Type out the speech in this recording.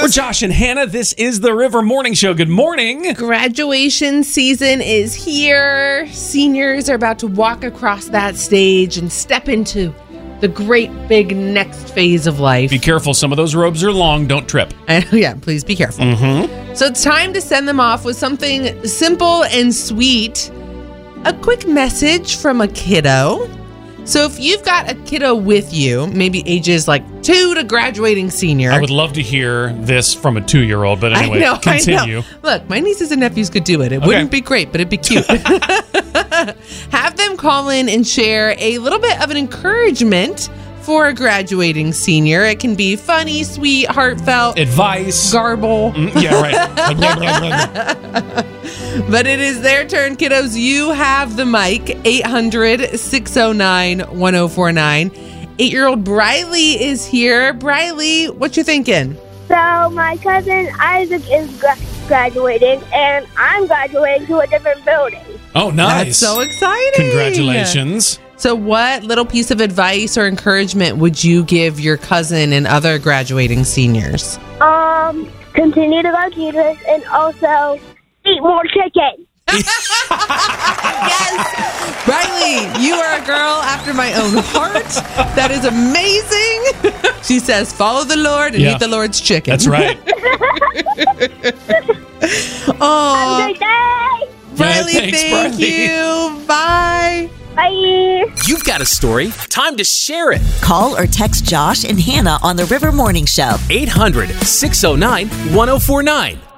We're Josh and Hannah. This is the River Morning Show. Good morning. Graduation season is here. Seniors are about to walk across that stage and step into the great big next phase of life. Be careful. Some of those robes are long. Don't trip. Yeah, please be careful. So it's time to send them off with something simple and sweet. A quick message from a kiddo. So if you've got a kiddo with you, maybe ages like 2 to graduating senior. I would love to hear this from a 2-year-old, but anyway, continue. I know. Look, my nieces and nephews could do it. It wouldn't be great, but it'd be cute. Have them call in and share a little bit of an encouragement for a graduating senior. It can be funny, sweet, heartfelt. Advice. Garble. Yeah, right. But it is their turn, kiddos. You have the mic. 800-609-1049. 8-year-old Briley is here. Briley, what you thinking? So my cousin Isaac is graduating, and I'm graduating to a different building. Oh, nice. That's so exciting. Congratulations. So what little piece of advice or encouragement would you give your cousin and other graduating seniors? Continue to love Jesus and also eat more chicken. Yes! Riley, you are a girl after my own heart. That is amazing. She says, follow the Lord and eat the Lord's chicken. That's right. Oh, Have a great day. Riley, thanks, thank Briley. you. Bye. Bye. You've got a story. Time to share it. Call or text Josh and Hannah on the River Morning Show. 800-609-1049.